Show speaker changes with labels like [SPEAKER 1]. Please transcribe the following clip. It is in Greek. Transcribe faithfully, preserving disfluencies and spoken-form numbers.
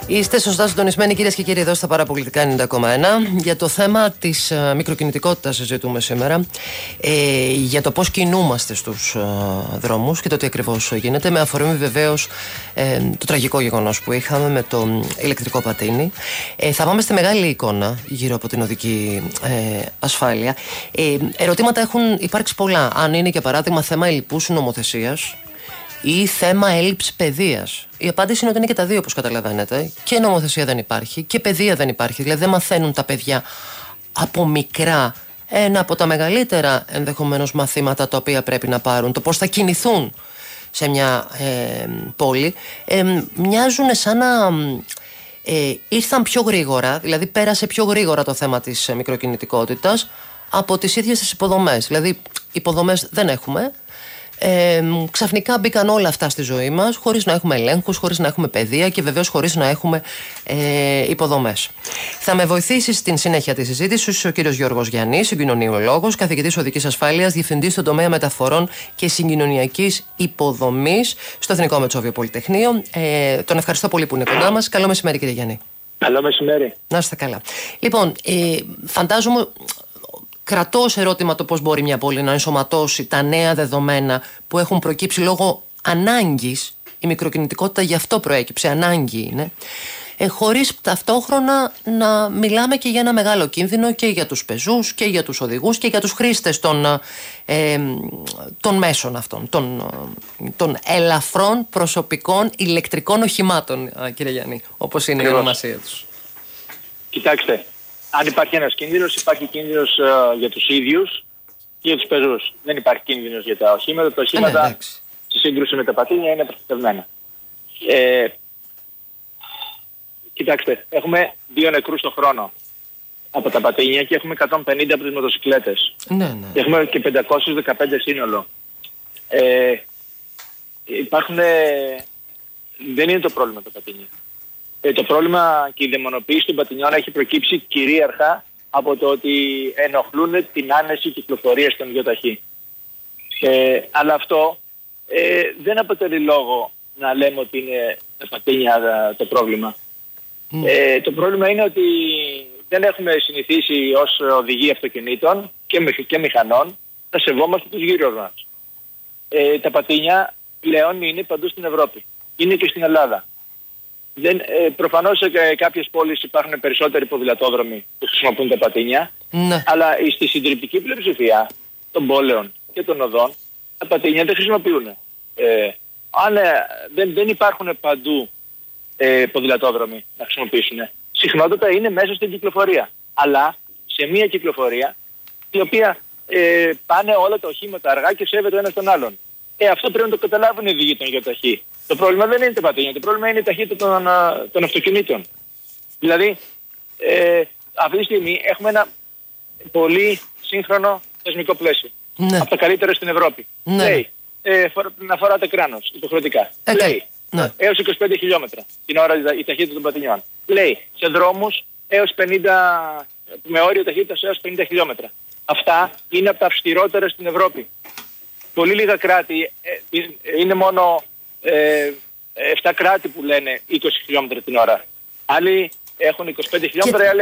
[SPEAKER 1] Είστε σωστά συντονισμένοι, κυρίες και κύριοι, εδώ στα Παραπολιτικά ενενήντα κόμμα ένα. Για το θέμα της uh, μικροκινητικότητας συζητούμε σήμερα. Ε, για το πώς κινούμαστε στους uh, δρόμους και το τι ακριβώς γίνεται. Με αφορμή βεβαίως ε, το τραγικό γεγονός που είχαμε με το ηλεκτρικό πατίνι. Ε, θα πάμε στη μεγάλη εικόνα γύρω από την οδική ε, ασφάλεια. Ε, ερωτήματα έχουν υπάρξει πολλά. Αν είναι, για παράδειγμα, θέμα ελλειπούς νομοθεσίας ή θέμα έλλειψη παιδείας. Η απάντηση είναι ότι είναι και τα δύο, όπως καταλαβαίνετε. Και νομοθεσία δεν υπάρχει και παιδεία δεν υπάρχει. Δηλαδή δεν μαθαίνουν τα παιδιά από μικρά ένα από τα μεγαλύτερα ενδεχομένως μαθήματα τα οποία πρέπει να πάρουν. Το πώς θα κινηθούν σε μια ε, πόλη. Ε, μοιάζουν σαν να ε, ήρθαν πιο γρήγορα, δηλαδή πέρασε πιο γρήγορα το θέμα της ε, μικροκινητικότητας από τις ίδιες τις υποδομές. Δηλαδή υποδομές δεν έχουμε. Ε, ξαφνικά μπήκαν όλα αυτά στη ζωή μας, χωρίς να έχουμε ελέγχους, χωρίς να έχουμε παιδεία και βεβαίως χωρίς να έχουμε ε, υποδομές. Θα με βοηθήσει στην συνέχεια της συζήτησης ο κύριος Γιώργος Γιαννής, συγκοινωνιολόγος, καθηγητής οδικής ασφάλειας, διευθυντής στον τομέα μεταφορών και συγκοινωνιακής υποδομής στο Εθνικό Μετσόβιο Πολυτεχνείο. Ε, τον ευχαριστώ πολύ που είναι κοντά μας. Καλό μεσημέρι, κύριε Γιαννή.
[SPEAKER 2] Καλό μεσημέρι.
[SPEAKER 1] Να είστε καλά. Λοιπόν, ε, φαντάζομαι. Κρατώ ως ερώτημα το πώς μπορεί μια πόλη να ενσωματώσει τα νέα δεδομένα που έχουν προκύψει λόγω ανάγκης. Η μικροκινητικότητα γι' αυτό προέκυψε, ανάγκη είναι. Ε, χωρίς ταυτόχρονα να μιλάμε και για ένα μεγάλο κίνδυνο και για τους πεζούς και για τους οδηγούς και για τους χρήστες των, ε, των μέσων αυτών, των, των ελαφρών προσωπικών ηλεκτρικών οχημάτων, κύριε Γιαννή, όπως είναι η ονομασία τους.
[SPEAKER 2] Κοιτάξτε. Αν υπάρχει ένας κίνδυνος, υπάρχει κίνδυνος uh, για τους ίδιους και για τους πεζούς. Δεν υπάρχει κίνδυνος για τα οχήματα. Τα οχήματα, ε, στη σύγκρουση με τα πατίνια, είναι προστατευμένα. Ε, κοιτάξτε, έχουμε δύο νεκρούς το χρόνο από τα πατίνια και έχουμε εκατόν πενήντα από τις μοτοσυκλέτες.
[SPEAKER 1] Ναι, ναι.
[SPEAKER 2] Και έχουμε και πεντακόσιες δεκαπέντε σύνολο. Ε, υπάρχουν, ε, δεν είναι το πρόβλημα τα πατίνια. Ε, το πρόβλημα και η δαιμονοποίηση των πατινιών έχει προκύψει κυρίαρχα από το ότι ενοχλούν την άνεση κυκλοφορίας των γιοταχή. Ε, αλλά αυτό ε, δεν αποτελεί λόγο να λέμε ότι είναι τα πατίνια το πρόβλημα. Mm. Ε, το πρόβλημα είναι ότι δεν έχουμε συνηθίσει ως οδηγοί αυτοκινήτων και, και μηχανών να σεβόμαστε τους γύρω μας. Ε, τα πατίνια πλέον είναι παντού στην Ευρώπη. Είναι και στην Ελλάδα. Δεν, ε, προφανώς σε κάποιες πόλεις υπάρχουν περισσότεροι ποδηλατόδρομοι που χρησιμοποιούν τα πατίνια, ναι. Αλλά στη συντριπτική πλειοψηφία των πόλεων και των οδών τα πατίνια δεν χρησιμοποιούν. Ε, αν, ε, δεν, δεν υπάρχουν παντού ε, ποδηλατόδρομοι να χρησιμοποιήσουν. Συχνότατα είναι μέσα στην κυκλοφορία. Αλλά σε μια κυκλοφορία η οποία ε, πάνε όλα τα οχήματα αργά και σέβεται ο ένας τον άλλον. Ε, αυτό πρέπει να το καταλάβουν οι οδηγοί των γιοταχή. Το πρόβλημα δεν είναι τα πατίνια, το πρόβλημα είναι η ταχύτητα των, των αυτοκινήτων. Δηλαδή, ε, αυτή τη στιγμή έχουμε ένα πολύ σύγχρονο θεσμικό πλαίσιο. Ναι. Από τα καλύτερα στην Ευρώπη. Ναι. Λέει, ε, να φοράτε κράνος υποχρεωτικά. Ε, Λέει, ναι. έως είκοσι πέντε χιλιόμετρα την ώρα η ταχύτητα των πατινιών. Λέει, σε δρόμους έως πενήντα, με όριο ταχύτητας έως πενήντα χιλιόμετρα. Αυτά είναι από τα αυστηρότερα στην Ευρώπη. Πολύ λίγα κράτη, ε, είναι μόνο ε, επτά κράτη που λένε είκοσι χιλιόμετρα την ώρα. Άλλοι έχουν είκοσι πέντε χιλιόμετρα.